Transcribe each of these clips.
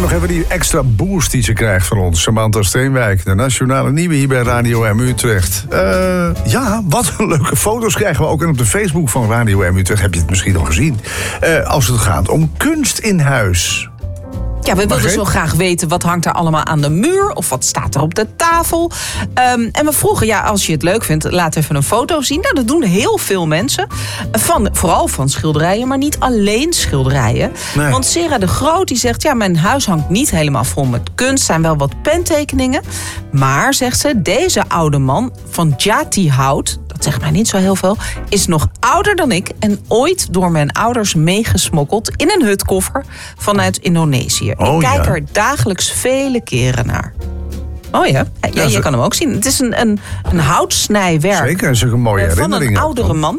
nog even die extra boost die ze krijgt van ons. Samantha Steenwijk, de nationale nieuwe hier bij Radio M Utrecht. Ja, wat een leuke foto's krijgen we ook. En op de Facebook van Radio M Utrecht heb je het misschien al gezien. Als het gaat om kunst in huis. Ja, we wilden zo graag weten wat hangt er allemaal aan de muur of wat staat er op de tafel. En we vroegen, als je het leuk vindt, laat even een foto zien. Nou, dat doen heel veel mensen. Vooral van schilderijen, maar niet alleen schilderijen. Nee. Want Sera de Groot die zegt, mijn huis hangt niet helemaal vol met kunst. Zijn wel wat pentekeningen. Maar, zegt ze, deze oude man van Jati-hout, dat zegt mij niet zo heel veel, is nog ouder dan ik en ooit door mijn ouders meegesmokkeld in een hutkoffer vanuit Indonesië. Ik kijk er dagelijks vele keren naar. Oh ja, je kan hem ook zien. Het is een houtsnijwerk. Zeker, dat is ook een mooie herinnering. Van een oudere man.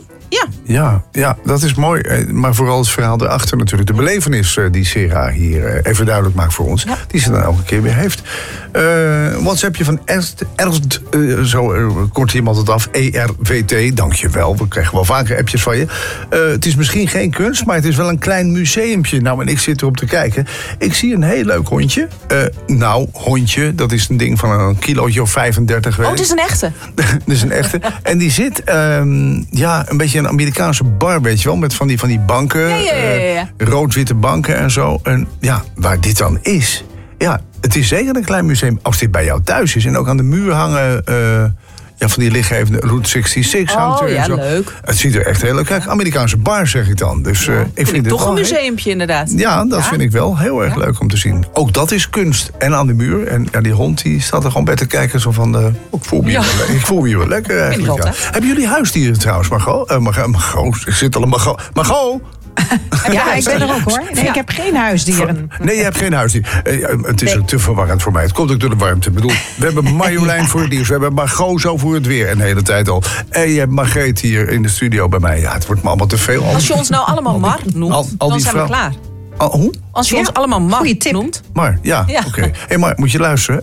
Ja, dat is mooi. Maar vooral het verhaal erachter natuurlijk. De belevenis die Sera hier even duidelijk maakt voor ons. Ja. Die ze dan elke keer weer heeft. WhatsAppje van Ernst, zo kort iemand het af. ERVT, dankjewel. We krijgen wel vaker appjes van je. Het is misschien geen kunst, maar het is wel een klein museumpje. Nou, en ik zit erop te kijken. Ik zie een heel leuk hondje. Hondje, dat is een ding van een kilootje of 35. Het is een echte. Het is een echte. En die zit, een beetje een Amerikaanse bar, weet je wel, met van die banken, rood-witte banken en zo. En waar dit dan is, het is zeker een klein museum. Als dit bij jou thuis is en ook aan de muur hangen, van die lichtgevende Route 66 hangt er en zo. Leuk. Het ziet er echt heel leuk uit. Amerikaanse bar, zeg ik dan. Dus ik vind het toch een museumpje, inderdaad. Ja, dat vind ik wel heel erg leuk om te zien. Ook dat is kunst. En aan de muur. En die hond die staat er gewoon bij te kijken. Zo van, ik voel me hier wel lekker eigenlijk. Hebben jullie huisdieren trouwens, Margot? Margot, ik zit al een Margot. Ja, ik ben er ook hoor. Nee, ik heb geen huisdieren. Nee, je hebt geen huisdieren. Het is ook te verwarrend voor mij. Het komt ook door de warmte. Ik bedoel, we hebben Marjolein voor het nieuws. We hebben Margot zo voor het weer een hele tijd al. En je hebt Margreet hier in de studio bij mij. Ja, het wordt me allemaal te veel. Als je ons nou allemaal Mar noemt, dan zijn we klaar. Hoe? Als je ons allemaal Mar noemt. Mar, oké. Hé, Mar, moet je luisteren.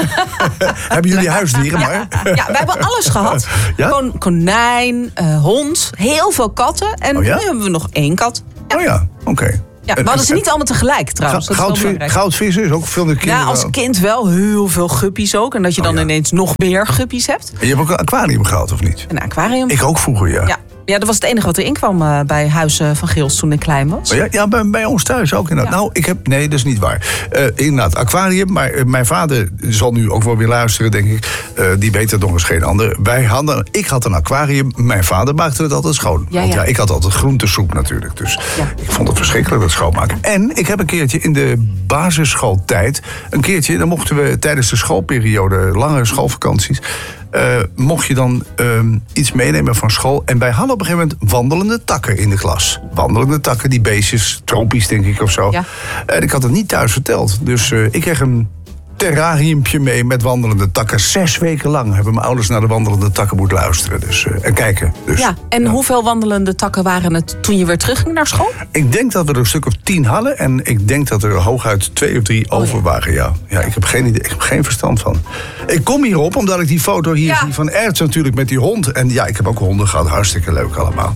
Hebben jullie huisdieren, Mar? Ja, wij hebben alles gehad. Ja? Konijn, hond, heel veel katten. En nu hebben we nog 1 kat. Ja. Oké. Ja, we hadden ze niet allemaal tegelijk trouwens. Goudvissen is ook veel de kinderen. Ja, als kind wel heel veel guppies ook. En dat je dan ineens nog meer guppies hebt. En je hebt ook een aquarium gehad, of niet? Een aquarium. Ik ook vroeger, Ja, dat was het enige wat erin kwam bij Huis van Geels toen ik klein was. Ja, bij ons thuis ook inderdaad. Ja. Nou, nee, dat is niet waar. Inderdaad, aquarium. Maar mijn vader zal nu ook wel weer luisteren, denk ik. Die weet het nog eens geen ander. Ik had een aquarium. Mijn vader maakte het altijd schoon. Want ik had altijd groentesoep natuurlijk. Dus ik vond het verschrikkelijk, dat schoonmaken. En ik heb een keertje in de basisschooltijd... dan mochten we tijdens de schoolperiode, langere schoolvakanties... mocht je dan iets meenemen van school. En wij hadden op een gegeven moment wandelende takken in de klas. Wandelende takken, die beestjes, tropisch denk ik of zo. Ja. En ik had het niet thuis verteld. Dus ik kreeg een terrariumpje mee met wandelende takken. 6 weken lang hebben mijn ouders naar de wandelende takken moeten luisteren. En kijken. Dus, hoeveel wandelende takken waren het toen je weer terugging naar school? Ik denk dat we er een stuk of 10 hadden. En ik denk dat er hooguit 2 of 3 over waren. Ja, ik heb geen idee. Ik heb geen verstand van. Ik kom hierop omdat ik die foto hier zie van Ernst natuurlijk met die hond. En ik heb ook honden gehad. Hartstikke leuk allemaal.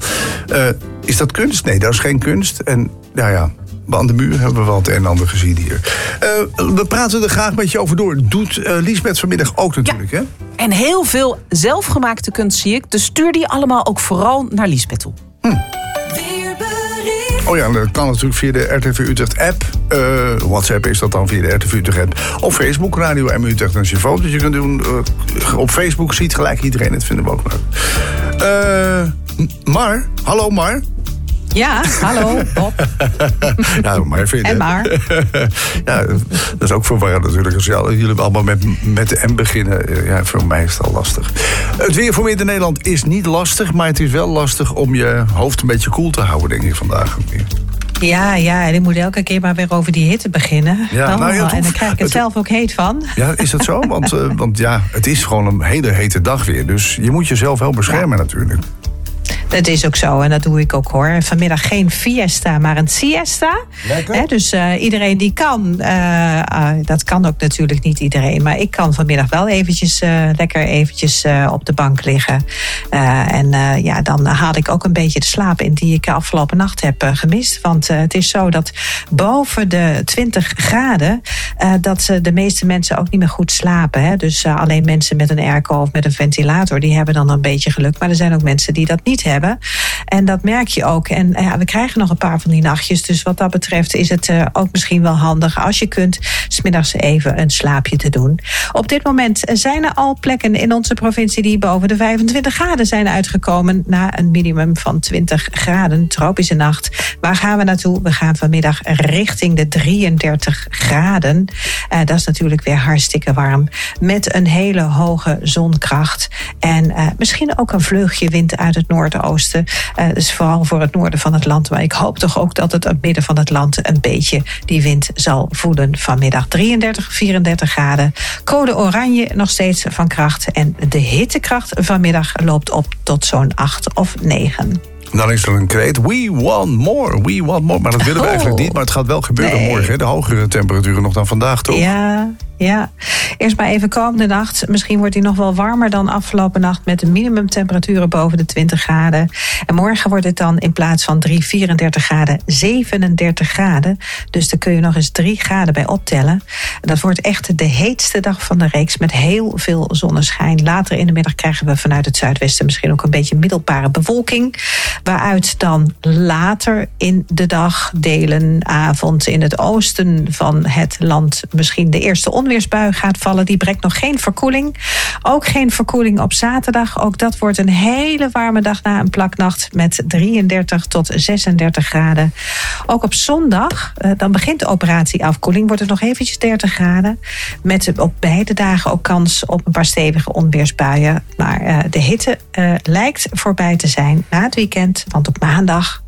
Is dat kunst? Nee, dat is geen kunst. En aan de muur hebben we wel het een en ander gezien hier. We praten er graag met je over door. Doet Liesbeth vanmiddag ook natuurlijk, hè? En heel veel zelfgemaakte kunst zie ik. Dus stuur die allemaal ook vooral naar Liesbeth toe. Oh ja, dat kan natuurlijk via de RTV Utrecht app. WhatsApp is dat dan via de RTV Utrecht app. Of Facebook, Radio M Utrecht. Als je foto's kunt doen. Op Facebook ziet gelijk iedereen. Dat vinden we ook leuk. Mar, hallo Mar. Ja, hallo, Bob. Maar vind je. En maar. Dat is ook verwarrend natuurlijk. Als jullie allemaal met de M beginnen. Voor mij is het al lastig. Het weer voor Midden-Nederland is niet lastig. Maar het is wel lastig om je hoofd een beetje koel te houden, denk ik vandaag. Ja, en ik moet elke keer maar weer over die hitte beginnen. En dan krijg ik het zelf ook heet van. Ja, is dat zo? Want het is gewoon een hele hete dag weer. Dus je moet jezelf wel beschermen natuurlijk. Dat is ook zo en dat doe ik ook hoor. Vanmiddag geen fiesta, maar een siesta. Lekker. Dus iedereen die kan, dat kan ook natuurlijk niet iedereen. Maar ik kan vanmiddag wel lekker eventjes op de bank liggen. Dan haal ik ook een beetje de slaap in die ik afgelopen nacht heb gemist. Want het is zo dat boven de 20 graden... dat de meeste mensen ook niet meer goed slapen. Hè? Dus alleen mensen met een airco of met een ventilator... die hebben dan een beetje geluk. Maar er zijn ook mensen die dat niet hebben. En dat merk je ook. En we krijgen nog een paar van die nachtjes. Dus wat dat betreft is het ook misschien wel handig... als je kunt, 's middags even een slaapje te doen. Op dit moment zijn er al plekken in onze provincie... die boven de 25 graden zijn uitgekomen... na een minimum van 20 graden. Tropische nacht. Waar gaan we naartoe? We gaan vanmiddag richting de 33 graden. Dat is natuurlijk weer hartstikke warm. Met een hele hoge zonkracht. En misschien ook een vleugje wind uit het noordoosten. Dus vooral voor het noorden van het land. Maar ik hoop toch ook dat het midden van het land een beetje die wind zal voelen vanmiddag. 33, 34 graden. Code oranje nog steeds van kracht. En de hittekracht vanmiddag loopt op tot zo'n 8 of 9. Dan is er een kreet. We want more, we want more. Maar dat willen we eigenlijk niet. Maar het gaat wel gebeuren morgen. Hè? De hogere temperaturen nog dan vandaag, toch? Ja. Eerst maar even komende nacht. Misschien wordt die nog wel warmer dan afgelopen nacht... met de minimumtemperaturen boven de 20 graden. En morgen wordt het dan in plaats van 34 graden 37 graden. Dus daar kun je nog eens 3 graden bij optellen. Dat wordt echt de heetste dag van de reeks... met heel veel zonneschijn. Later in de middag krijgen we vanuit het zuidwesten... misschien ook een beetje middelbare bewolking... waaruit dan later in de dag, delen, avond... in het oosten van het land misschien de eerste onweersbui gaat vallen. Die brengt nog geen verkoeling. Ook geen verkoeling op zaterdag. Ook dat wordt een hele warme dag na een plaknacht... met 33 tot 36 graden. Ook op zondag, dan begint de operatie afkoeling... wordt het nog eventjes 30 graden. Met op beide dagen ook kans op een paar stevige onweersbuien. Maar de hitte lijkt voorbij te zijn na het weekend. Want op maandag...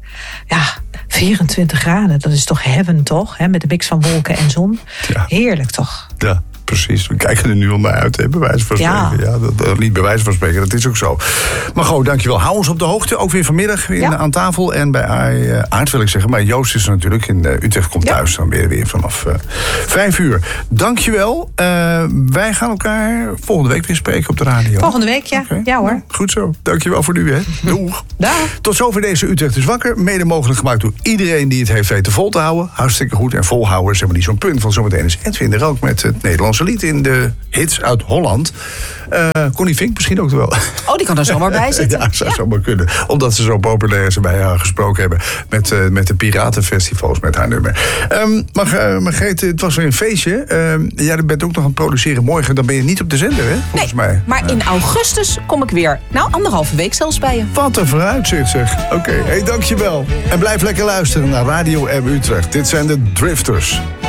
24 graden, dat is toch heaven, toch? Met de mix van wolken en zon. Ja. Heerlijk, toch? Ja, precies. We kijken er nu al naar uit, bij wijze van spreken. Ja, niet bij wijze van spreken, dat is ook zo. Maar goed, dankjewel. Hou ons op de hoogte, ook weer vanmiddag aan tafel. En bij Aart wil ik zeggen, maar Joost is er natuurlijk in Utrecht komt thuis. Dan weer vanaf 5 uur. Dankjewel. Wij gaan elkaar volgende week weer spreken op de radio. Volgende week, ja. Okay. Ja hoor. Goed zo. Dankjewel voor nu, hè. Doeg. Dag. Tot zover deze Utrecht is wakker. Mede mogelijk gemaakt door iedereen die het heeft weten vol te houden. Hartstikke goed. En volhouden is helemaal niet zo'n punt. Want zometeen is Edwin er ook met het Nederlandse lied in de hits uit Holland. Connie Fink misschien ook wel. Oh, die kan er zomaar bij zitten. Ja, zou zomaar kunnen. Omdat ze zo populair is en bij haar gesproken hebben. Met de piratenfestivals met haar nummer. Margreet, het was weer een feestje. Jij bent ook nog aan het produceren morgen. Dan ben je niet op de zender, hè? Volgens mij. Maar in augustus kom ik weer. 1,5 week zelfs bij je. Wat een vooruitzicht, zeg. Oké, dankjewel. En blijf lekker luisteren naar Radio M Utrecht. Dit zijn de Drifters.